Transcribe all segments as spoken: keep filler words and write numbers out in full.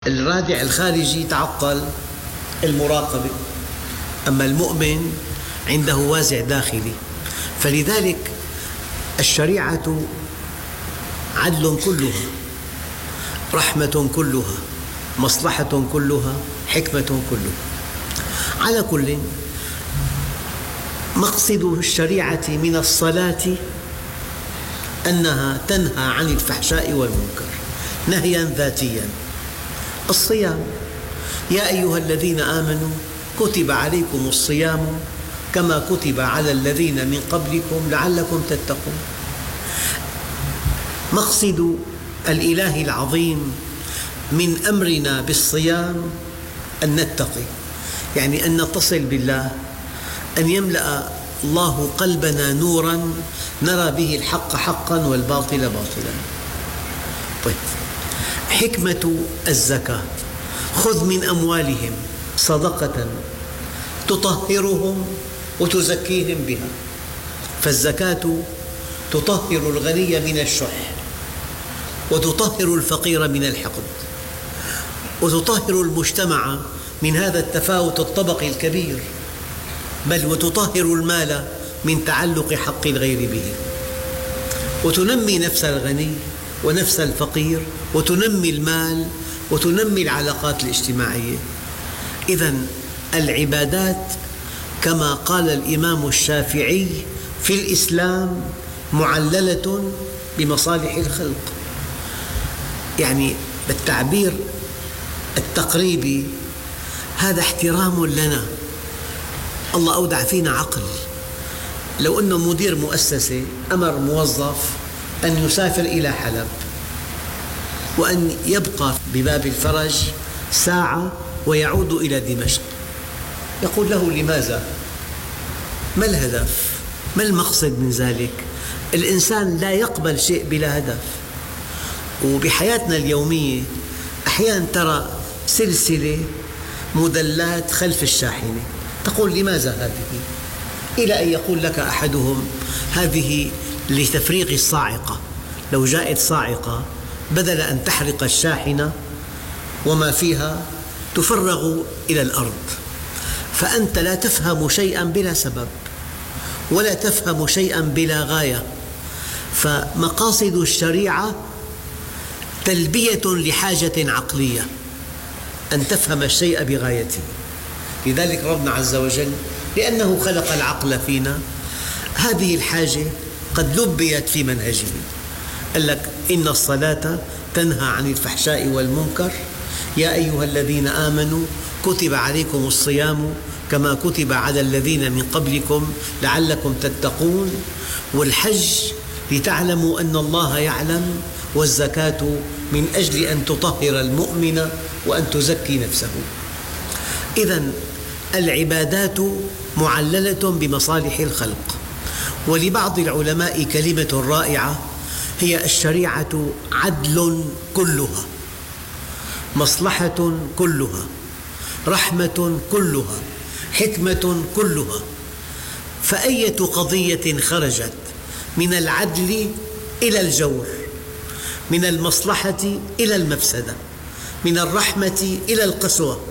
الرادع الخارجي تعطل المراقبة، أما المؤمن عنده وازع داخلي. فلذلك الشريعة عدل كلها، رحمة كلها، مصلحة كلها، حكمة كلها. على كل، مقصد الشريعة من الصلاة أنها تنهى عن الفحشاء والمنكر نهياً ذاتياً. الصيام: يا أيها الذين آمنوا كتب عليكم الصيام كما كتب على الذين من قبلكم لعلكم تتقون. مقصد الإله العظيم من أمرنا بالصيام أن نتقي، يعني أن نتصل بالله، أن يملأ الله قلبنا نوراً نرى به الحق حقاً والباطل باطلاً. طيب، حكمة الزكاة: خذ من أموالهم صدقة تطهرهم وتزكيهم بها. فالزكاة تطهر الغني من الشح، وتطهر الفقير من الحقد، وتطهر المجتمع من هذا التفاوت الطبقي الكبير، بل وتطهر المال من تعلق حق الغير به، وتنمي نفس الغني ونفس الفقير، وتنمي المال وتنمي العلاقات الاجتماعية. إذن العبادات كما قال الإمام الشافعي في الإسلام معللة بمصالح الخلق، يعني بالتعبير التقريبي هذا احترام لنا. الله أودع فينا عقل. لو أن مدير مؤسسة أمر موظف أن يسافر إلى حلب وأن يبقى بباب الفرج ساعة ويعود إلى دمشق، يقول له: لماذا؟ ما الهدف؟ ما المقصد من ذلك؟ الإنسان لا يقبل شيء بلا هدف. وبحياتنا اليومية أحيانا ترى سلسلة مدلات خلف الشاحنة، تقول: لماذا هذه؟ إلى أن يقول لك أحدهم: هذه لتفريغ الصاعقة، لو جاءت صاعقة بدل أن تحرق الشاحنة وما فيها تفرغ إلى الأرض. فأنت لا تفهم شيئا بلا سبب، ولا تفهم شيئا بلا غاية. فمقاصد الشريعة تلبية لحاجة عقلية، أن تفهم الشيء بغايته. لذلك ربنا عز وجل لأنه خلق العقل فينا هذه الحاجة قد لبيت في منهجه. قال لك: إن الصلاة تنهى عن الفحشاء والمنكر، يا أيها الذين آمنوا كتب عليكم الصيام كما كتب على الذين من قبلكم لعلكم تتقون. والحج لتعلموا أن الله يعلم، والزكاة من أجل أن تطهر المؤمن وأن تزكي نفسه. إذن العبادات معللة بمصالح الخلق. ولبعض العلماء كلمة رائعة هي: الشريعة عدل كلها، مصلحة كلها، رحمة كلها، حكمة كلها. فأية قضية خرجت من العدل إلى الجور، من المصلحة إلى المفسدة، من الرحمة إلى القسوة،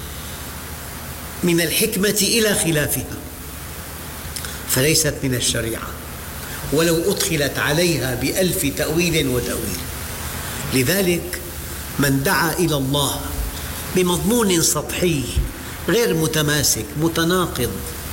من الحكمة إلى خلافها، فليست من الشريعة، ولو أدخلت عليها بألف تأويل وتأويل. لذلك من دعا إلى الله بمضمون سطحي غير متماسك متناقض،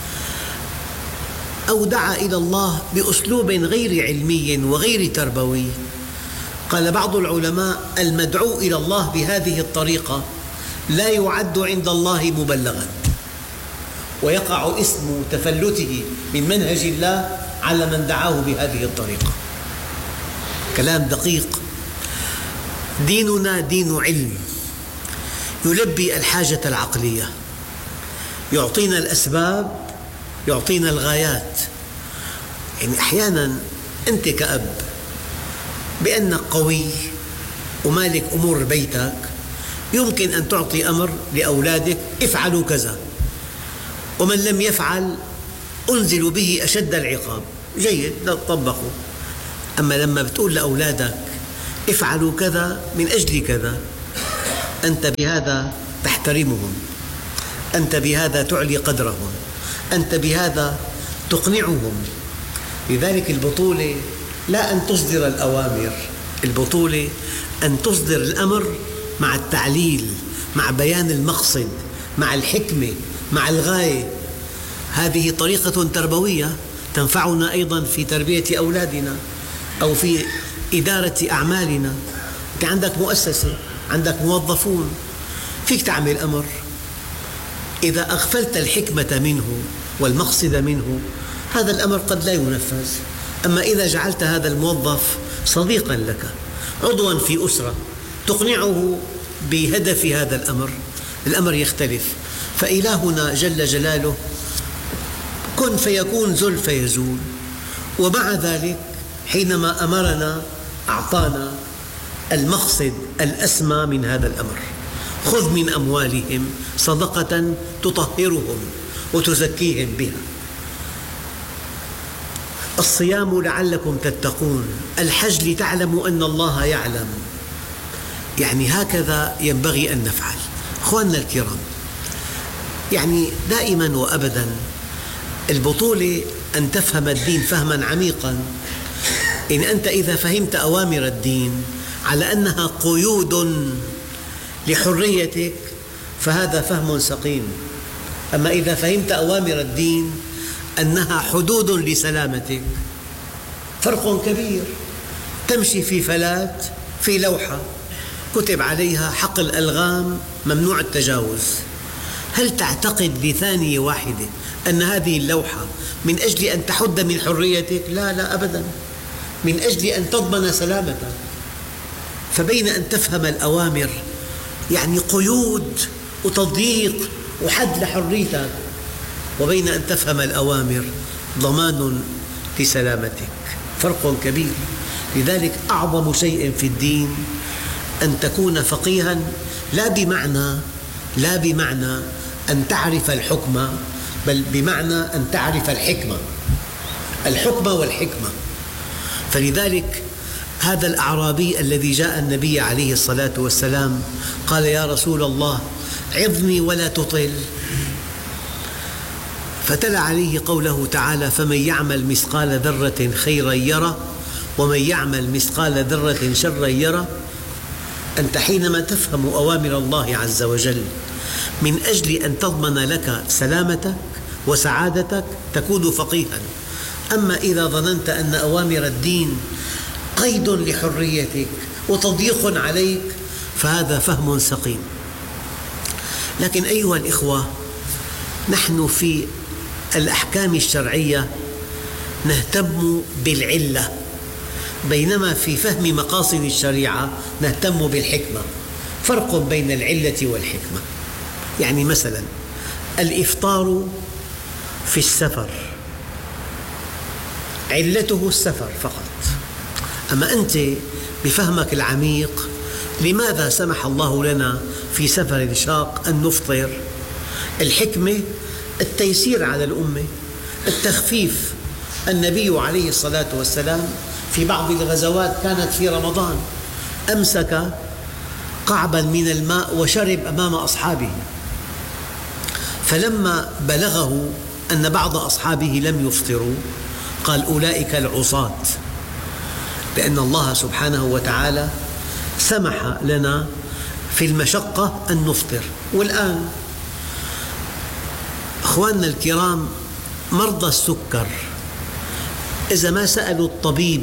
أو دعا إلى الله بأسلوب غير علمي وغير تربوي، قال بعض العلماء: المدعو إلى الله بهذه الطريقة لا يعد عند الله مبلغاً، ويقع اسم تفلته من منهج الله على من دعاه بهذه الطريقة. كلام دقيق. ديننا دين علم يلبي الحاجة العقلية، يعطينا الأسباب، يعطينا الغايات. يعني أحيانا أنت كأب بأنك قوي ومالك أمور بيتك يمكن أن تعطي أمر لأولادك: افعلوا كذا، ومن لم يفعل أنزل به أشد العقاب. جيد، طبقوا. أما لما بتقول لأولادك: افعلوا كذا من أجل كذا، أنت بهذا تحترمهم، أنت بهذا تعلي قدرهم، أنت بهذا تقنعهم. لذلك البطولة لا أن تصدر الأوامر، البطولة أن تصدر الأمر مع التعليل، مع بيان المقصد، مع الحكمة، مع الغاية. هذه طريقة تربوية تنفعنا أيضا في تربية أولادنا أو في إدارة أعمالنا. أنت عندك مؤسسة، عندك موظفون، فيك تعمل أمر، إذا أغفلت الحكمة منه والمقصد منه هذا الأمر قد لا ينفذ. أما إذا جعلت هذا الموظف صديقا لك، عضوا في أسرة، تقنعه بهدف هذا الأمر، الأمر يختلف. فإلهنا جل جلاله كن فيكون، زل فيزول. ومع ذلك حينما أمرنا أعطانا المقصد الأسمى من هذا الأمر: خذ من أموالهم صدقة تطهرهم وتزكيهم بها. الصيام لعلكم تتقون، الحج لتعلموا أن الله يعلم. يعني هكذا ينبغي أن نفعل. أخواننا الكرام، يعني دائما وأبدا البطولة أن تفهم الدين فهما عميقا. إن أنت إذا فهمت أوامر الدين على أنها قيود لحريتك فهذا فهم سقيم. أما إذا فهمت أوامر الدين أنها حدود لسلامتك فرق كبير. تمشي في فلات، في لوحة كتب عليها حقل ألغام ممنوع التجاوز، هل تعتقد لثانية واحدة أن هذه اللوحة من أجل أن تحد من حريتك؟ لا لا أبدا، من أجل أن تضمن سلامتك. فبين أن تفهم الأوامر يعني قيود وتضييق وحد لحريتك، وبين أن تفهم الأوامر ضمان لسلامتك، فرق كبير. لذلك أعظم شيء في الدين أن تكون فقيها، لا بمعنى لا بمعنى أن تعرف الحكمة، بل بمعنى أن تعرف الحكمة، الحكمة والحكمة. فلذلك هذا الأعرابي الذي جاء النبي عليه الصلاة والسلام قال: يا رسول الله عظني ولا تطل. فتلا عليه قوله تعالى: فمن يعمل مثقال ذرة خيرا يره ومن يعمل مثقال ذرة شرا يره. أنت حينما تفهم أوامر الله عز وجل من أجل أن تضمن لك سلامتك وسعادتك تكون فقيها. أما إذا ظننت أن أوامر الدين قيد لحريتك وتضييق عليك فهذا فهم سقيم. لكن أيها الإخوة، نحن في الأحكام الشرعية نهتم بالعلة، بينما في فهم مقاصد الشريعة نهتم بالحكمة. فرق بين العلة والحكمة. يعني مثلا الإفطار في السفر علته السفر فقط، أما أنت بفهمك العميق لماذا سمح الله لنا في سفر شاق أن نفطر؟ الحكمة التيسير على الأمة، التخفيف. النبي عليه الصلاة والسلام في بعض الغزوات كانت في رمضان أمسك قعبا من الماء وشرب أمام أصحابه، فلما بلغه أن بعض أصحابه لم يفطروا قال: أولئك العصاة، لأن الله سبحانه وتعالى سمح لنا في المشقة أن نفطر. والآن أخواننا الكرام، مرضى السكر إذا ما سألوا الطبيب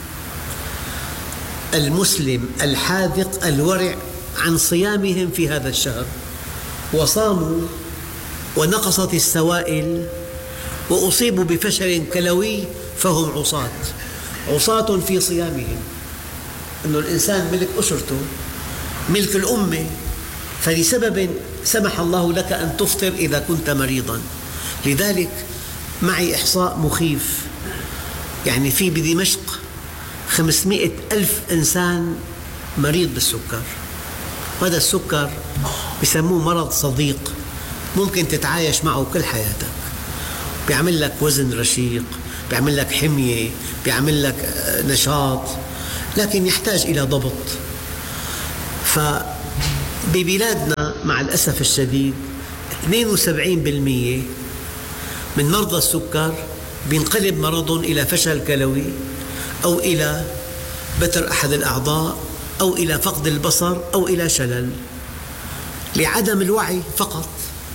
المسلم الحاذق الورع عن صيامهم في هذا الشهر وصاموا ونقصت السوائل وأصيبوا بفشل كلوي فهم عصاة، عصاة في صيامهم. أن الإنسان ملك أسرته، ملك الأمة، فلسبب سمح الله لك أن تفطر إذا كنت مريضا. لذلك معي إحصاء مخيف، يعني في بدمشق خمسمئة ألف إنسان مريض بالسكر. هذا السكر يسموه مرض صديق، ممكن تتعايش معه كل حياتك، بيعمل لك وزن رشيق، بيعمل لك حمية، بيعمل لك نشاط، لكن يحتاج إلى ضبط. ببلادنا مع الأسف الشديد اثنين وسبعين بالمئة من مرضى السكر بينقلب مرضهم إلى فشل كلوي أو إلى بتر أحد الأعضاء أو إلى فقد البصر أو إلى شلل لعدم الوعي فقط.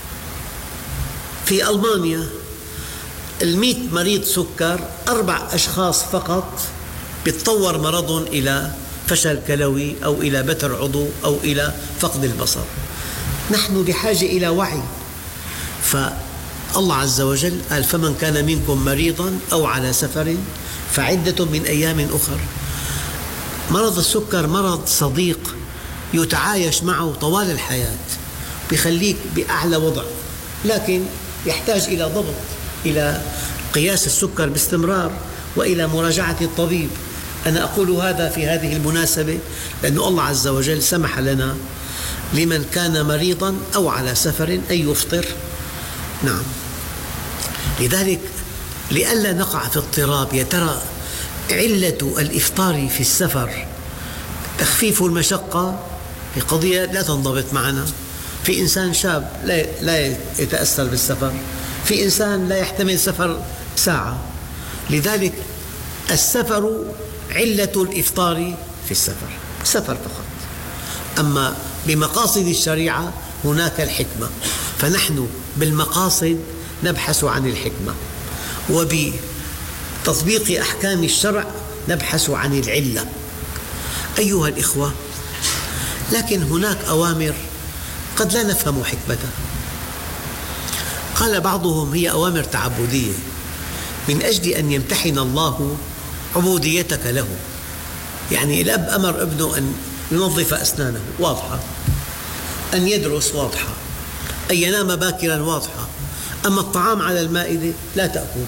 في ألمانيا المئة مريض سكر أربع أشخاص فقط يتطور مرضهم إلى فشل كلوي أو إلى بتر عضو أو إلى فقد البصر. نحن بحاجة إلى وعي. فالله عز وجل قال فمن كان منكم مريضا أو على سفر فعدة من أيام أخر. مرض السكر مرض صديق يتعايش معه طوال الحياة، بيخليك بأعلى وضع، لكن يحتاج إلى ضبط، إلى قياس السكر باستمرار وإلى مراجعة الطبيب. أنا أقول هذا في هذه المناسبة لأن الله عز وجل سمح لنا لمن كان مريضا أو على سفر أن يفطر. نعم، لذلك لئلا نقع في اضطراب، يا ترى علة الإفطار في السفر تخفيف المشقة؟ هي قضية لا تنضبط معنا. في إنسان شاب لا لا يتأثر بالسفر، في إنسان لا يحتمل سفر ساعة. لذلك السفر علة الإفطار في السفر سفر فقط. أما بمقاصد الشريعة هناك الحكمة، فنحن بالمقاصد نبحث عن الحكمة، وبتطبيق أحكام الشرع نبحث عن العلة. أيها الإخوة، لكن هناك أوامر قد لا نفهم حكمتها. قال بعضهم هي أوامر تعبدية من أجل أن يمتحن الله عبوديتك له. يعني الأب أمر ابنه أن ينظف أسنانه، واضحة. أن يدرس، واضحة. أن ينام باكرا، واضحة. أما الطعام على المائدة لا تأكل.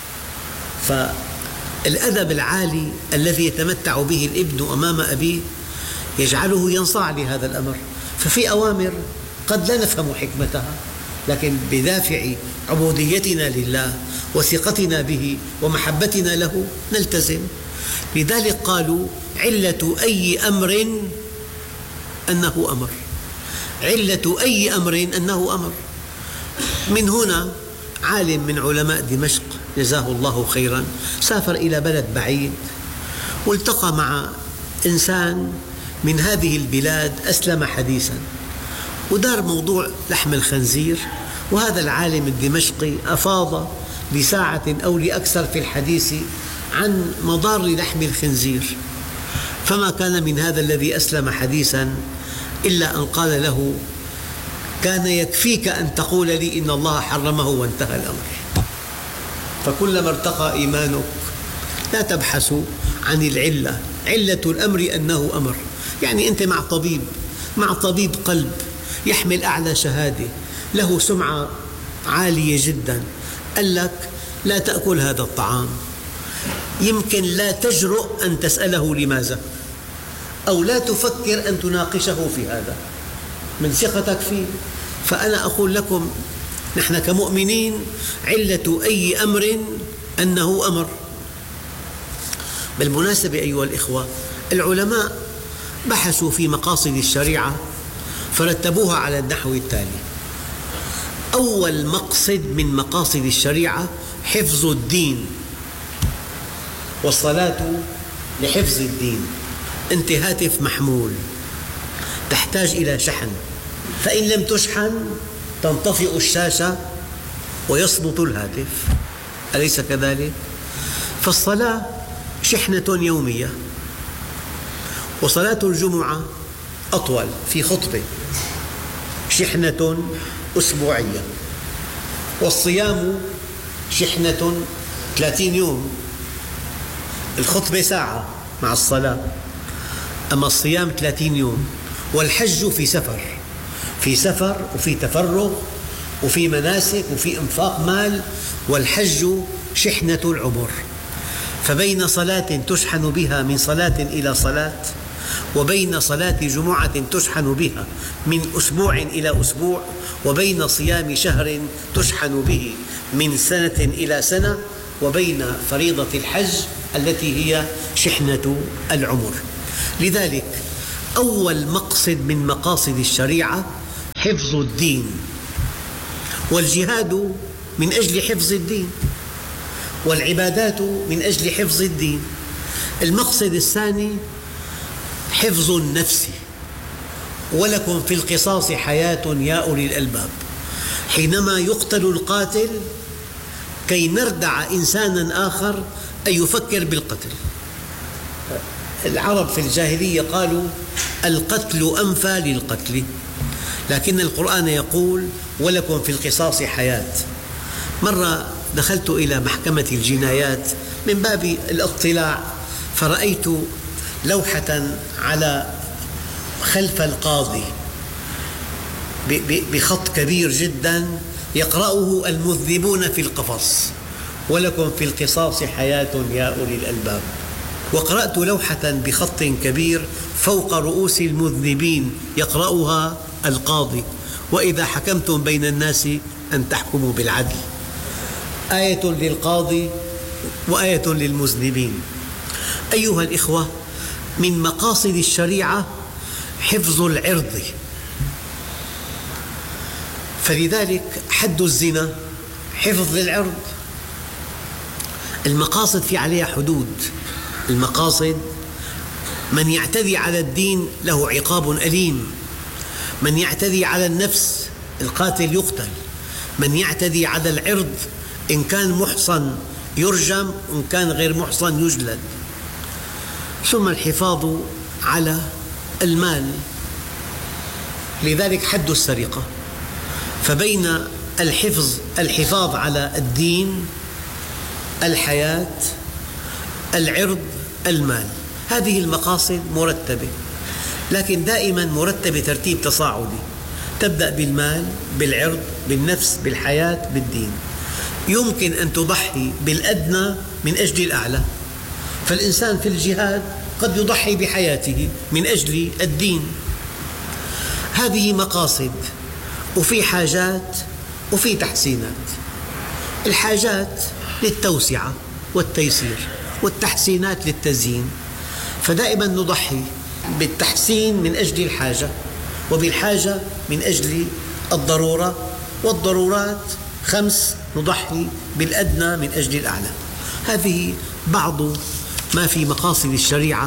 فالأدب العالي الذي يتمتع به الابن أمام أبيه يجعله ينصاع لهذا الأمر. ففي أوامر قد لا نفهم حكمتها، لكن بدافع عبوديتنا لله وثقتنا به ومحبتنا له نلتزم. لذلك قالوا علة أي أمر أنه أمر، علة أي أمر أنه أمر. من هنا عالم من علماء دمشق جزاه الله خيرا سافر إلى بلد بعيد والتقى مع إنسان من هذه البلاد أسلم حديثا، ودار موضوع لحم الخنزير، وهذا العالم الدمشقي أفاض لساعة أو لأكثر في الحديث عن مضار لحم الخنزير. فما كان من هذا الذي أسلم حديثا إلا أن قال له كان يكفيك أن تقول لي إن الله حرمه وانتهى الأمر. فكلما ارتقى إيمانك لا تبحث عن العلة، علة الأمر أنه أمر. يعني أنت مع طبيب مع طبيب قلب يحمل أعلى شهادة، له سمعة عالية جدا، قال لك لا تأكل هذا الطعام، يمكن لا تجرؤ أن تسأله لماذا، أو لا تفكر أن تناقشه في هذا من ثقتك فيه. فأنا أقول لكم نحن كمؤمنين علة أي أمر أنه أمر. بالمناسبة أيها الإخوة، العلماء بحثوا في مقاصد الشريعة فرتبوها على النحو التالي: أول مقصد من مقاصد الشريعة حفظ الدين، والصلاة لحفظ الدين. أنت هاتف محمول تحتاج إلى شحن، فإن لم تشحن تنطفئ الشاشة ويصمت الهاتف، أليس كذلك؟ فالصلاة شحنة يومية، وصلاة الجمعة أطول في خطبة شحنة أسبوعية، والصيام شحنة ثلاثين يوم، الخطبة ساعة مع الصلاة، أما الصيام ثلاثين يوم. والحج في سفر، في سفر وفي تفرغ وفي مناسك وفي إنفاق مال، والحج شحنة العمر. فبين صلاة تشحن بها من صلاة إلى صلاة، وبين صلاة جمعة تشحن بها من أسبوع إلى أسبوع، وبين صيام شهر تشحن به من سنة إلى سنة، وبين فريضة الحج التي هي شحنة العمر. لذلك أول مقصد من مقاصد الشريعة حفظ الدين، والجهاد من أجل حفظ الدين، والعبادات من أجل حفظ الدين. المقصد الثاني حفظ النفس، ولكم في القصاص حياة يا أولي الألباب. حينما يقتل القاتل كي نردع إنسانا آخر أن يفكر بالقتل. العرب في الجاهلية قالوا القتل أنفى للقتل، لكن القرآن يقول ولكم في القصاص حياة. مرة دخلت إلى محكمة الجنايات من باب الاطلاع، فرأيت لوحة على خلف القاضي بخط كبير جدا يقرأه المذنبون في القفص، ولكم في القصاص حياة يا أولي الألباب. وقرأت لوحة بخط كبير فوق رؤوس المذنبين يقرأها القاضي، وإذا حكمتم بين الناس أن تحكموا بالعدل. آية للقاضي وآية للمذنبين. أيها الإخوة، من مقاصد الشريعة حفظ العرض، فلذلك حد الزنا حفظ للعرض. المقاصد في عليها حدود. المقاصد من يعتدي على الدين له عقاب أليم، من يعتدي على النفس القاتل يقتل، من يعتدي على العرض إن كان محصن يرجم، وإن كان غير محصن يجلد. ثم الحفاظ على المال، لذلك حد السرقة. فبين الحفظ الحفاظ على الدين، الحياة، العرض، المال، هذه المقاصد مرتبة، لكن دائما مرتبة ترتيب تصاعدي، تبدأ بالمال، بالعرض، بالنفس، بالحياة، بالدين. يمكن أن تضحي بالأدنى من أجل الأعلى، فالإنسان في الجهاد قد يضحي بحياته من أجل الدين. هذه مقاصد، وفي حاجات وفي تحسينات. الحاجات للتوسعة والتيسير، والتحسينات للتزيين، فدائما نضحي بالتحسين من أجل الحاجة، وبالحاجة من أجل الضرورة، والضرورات خمس نضحي بالأدنى من أجل الأعلى. هذه بعض ما في مقاصد الشريعة.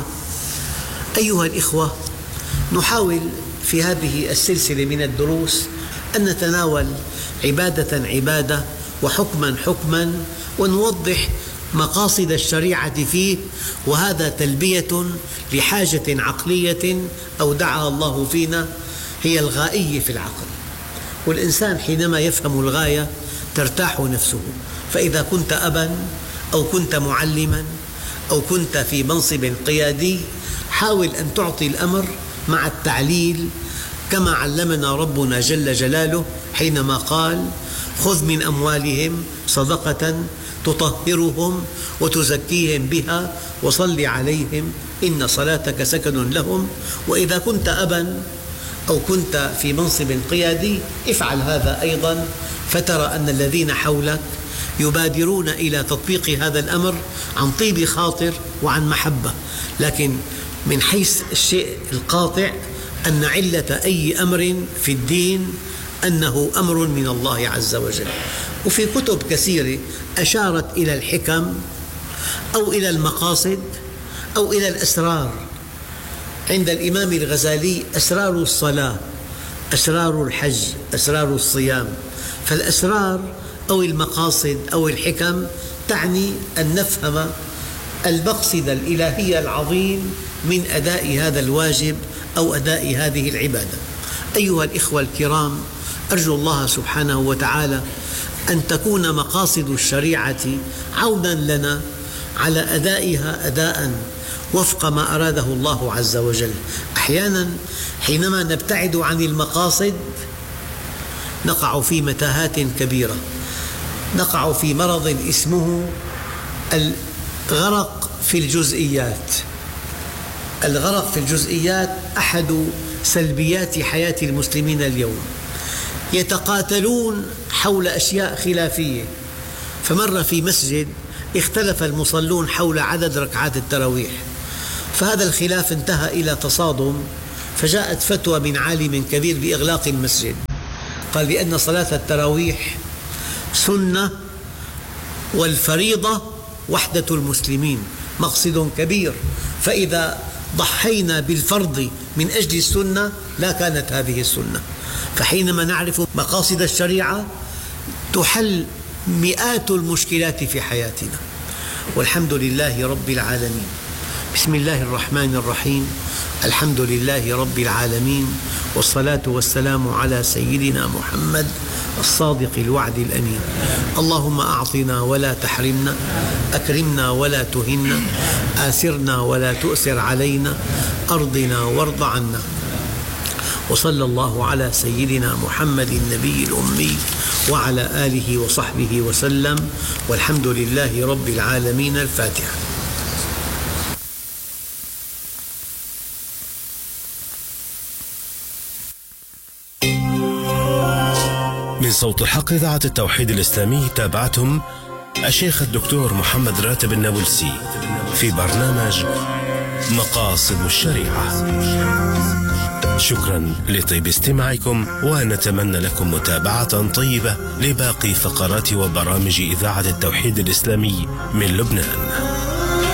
أيها الإخوة، نحاول في هذه السلسلة من الدروس أن نتناول عبادة عبادة وحكما حكما، ونوضح مقاصد الشريعة فيه، وهذا تلبية لحاجة عقلية أودعها الله فينا، هي الغائية في العقل. والإنسان حينما يفهم الغاية ترتاح نفسه. فإذا كنت أبا أو كنت معلما أو كنت في منصب قيادي، حاول أن تعطي الأمر مع التعليل كما علمنا ربنا جل جلاله حينما قال: خذ من أموالهم صدقة تطهرهم وتزكيهم بها وصل عليهم إن صلاتك سكن لهم. وإذا كنت أبا أو كنت في منصب قيادي افعل هذا أيضا، فترى أن الذين حولك يبادرون إلى تطبيق هذا الأمر عن طيب خاطر وعن محبة. لكن من حيث الشيء القاطع أن علة أي أمر في الدين أنه أمر من الله عز وجل. وفي كتب كثيرة أشارت إلى الحكم أو إلى المقاصد أو إلى الأسرار. عند الإمام الغزالي أسرار الصلاة، أسرار الحج، أسرار الصيام. فالأسرار أو المقاصد أو الحكم تعني أن نفهم المقصد الإلهي العظيم من أداء هذا الواجب أو أداء هذه العبادة. أيها الإخوة الكرام، أرجو الله سبحانه وتعالى أن تكون مقاصد الشريعة عونا لنا على أدائها أداء وفق ما أراده الله عز وجل. أحيانا حينما نبتعد عن المقاصد نقع في متاهات كبيرة، نقع في مرض اسمه الغرق في الجزئيات. الغرق في الجزئيات أحد سلبيات حياة المسلمين اليوم. يتقاتلون حول أشياء خلافية. فمر في مسجد اختلف المصلون حول عدد ركعات التراويح، فهذا الخلاف انتهى إلى تصادم فجاءت فتوى من عالم كبير بإغلاق المسجد، قال لأن صلاة التراويح سنة والفريضة وحدة المسلمين، مقصد كبير، فإذا ضحينا بالفرض من أجل السنة لا كانت هذه السنة. فحينما نعرف مقاصد الشريعة تحل مئات المشكلات في حياتنا، والحمد لله رب العالمين. بسم الله الرحمن الرحيم، الحمد لله رب العالمين، والصلاة والسلام على سيدنا محمد الصادق الوعد الأمين. اللهم أعطنا ولا تحرمنا، أكرمنا ولا تهنا، آثرنا ولا تؤثر علينا، أرضنا وارض عنا. وصلى الله على سيدنا محمد النبي الأمي وعلى آله وصحبه وسلم، والحمد لله رب العالمين. الفاتحة. من صوت الحق إذاعة التوحيد الإسلامي تابعتم الشيخ الدكتور محمد راتب النابلسي في برنامج مقاصد الشريعة. شكرا لطيب استماعكم، ونتمنى لكم متابعة طيبة لباقي فقرات وبرامج إذاعة التوحيد الإسلامي من لبنان.